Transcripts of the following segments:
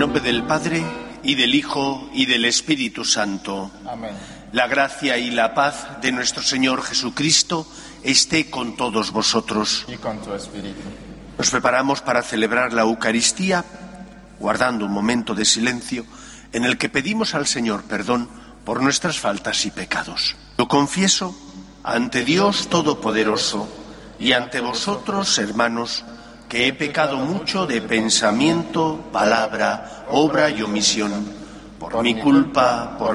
nombre del Padre, y del Hijo, y del Espíritu Santo. Amén. La gracia y la paz de nuestro Señor Jesucristo esté con todos vosotros. Y con tu espíritu. Nos preparamos para celebrar la Eucaristía, guardando un momento de silencio en el que pedimos al Señor perdón por nuestras faltas y pecados. Lo confieso ante Dios Todopoderoso y ante vosotros, hermanos, que he pecado mucho de pensamiento, palabra, obra y omisión, por mi culpa, por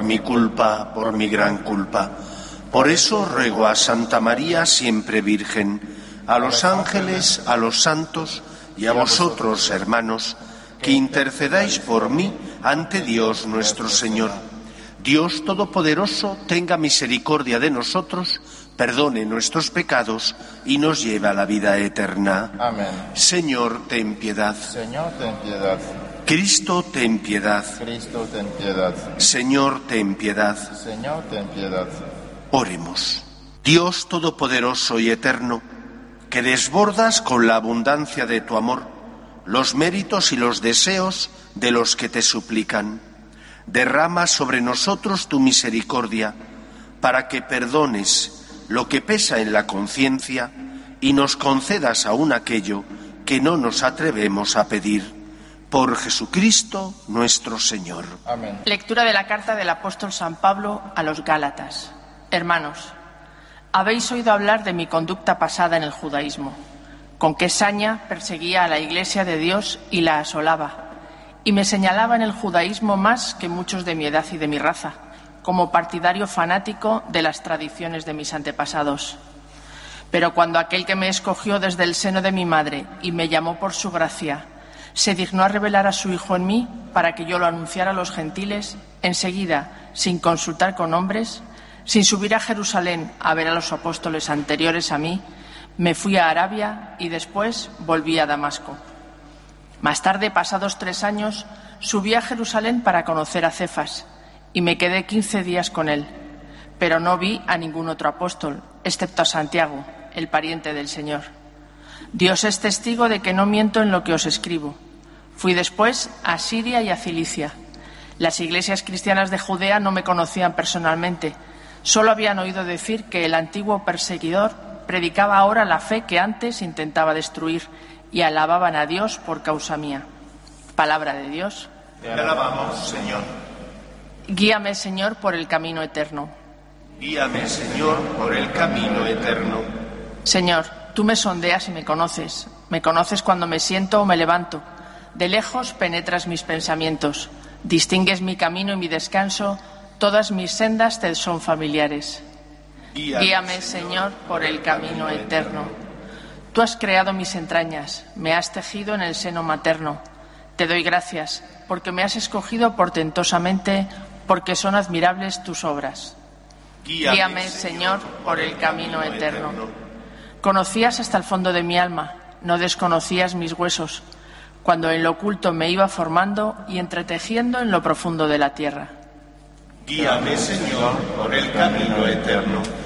mi gran culpa. Por eso ruego a Santa María, siempre Virgen, a los ángeles, a los santos y a vosotros, hermanos, que intercedáis por mí ante Dios nuestro Señor. Dios Todopoderoso tenga misericordia de nosotros, perdone nuestros pecados y nos lleve a la vida eterna. Amén. Señor, ten piedad. Señor, ten piedad. Cristo, ten piedad. Cristo, ten piedad. Señor, ten piedad. Señor, ten piedad. Oremos. Dios Todopoderoso y Eterno, que desbordas con la abundancia de tu amor los méritos y los deseos de los que te suplican, derrama sobre nosotros tu misericordia para que perdones lo que pesa en la conciencia y nos concedas aún aquello que no nos atrevemos a pedir. Por Jesucristo nuestro Señor. Amén. Lectura de la carta del apóstol San Pablo a los Gálatas. Hermanos, habéis oído hablar de mi conducta pasada en el judaísmo, con qué saña perseguía a la Iglesia de Dios y la asolaba, y me señalaba en el judaísmo más que muchos de mi edad y de mi raza, como partidario fanático de las tradiciones de mis antepasados. Pero cuando aquel que me escogió desde el seno de mi madre y me llamó por su gracia, se dignó a revelar a su Hijo en mí para que yo lo anunciara a los gentiles, enseguida, sin consultar con hombres, sin subir a Jerusalén a ver a los apóstoles anteriores a mí, me fui a Arabia y después volví a Damasco. Más tarde, pasados 3 años, subí a Jerusalén para conocer a Cefas y me quedé 15 días con él, pero no vi a ningún otro apóstol, excepto a Santiago, el pariente del Señor. Dios es testigo de que no miento en lo que os escribo. Fui después a Siria y a Cilicia. Las iglesias cristianas de Judea no me conocían personalmente, solo habían oído decir que el antiguo perseguidor predicaba ahora la fe que antes intentaba destruir y alababan a Dios por causa mía. Palabra de Dios. Te alabamos, Señor. Guíame, Señor, por el camino eterno. Guíame, Señor, por el camino eterno. Señor, tú me sondeas y me conoces. Me conoces cuando me siento o me levanto. De lejos penetras mis pensamientos. Distingues mi camino y mi descanso. Todas mis sendas te son familiares. Guíame, Señor, por el camino eterno. Tú has creado mis entrañas, me has tejido en el seno materno. Te doy gracias, porque me has escogido portentosamente, porque son admirables tus obras. Guíame, Señor, por el camino eterno. Conocías hasta el fondo de mi alma, no desconocías mis huesos, cuando en lo oculto me iba formando y entretejiendo en lo profundo de la tierra. Guíame, Señor, por el camino eterno.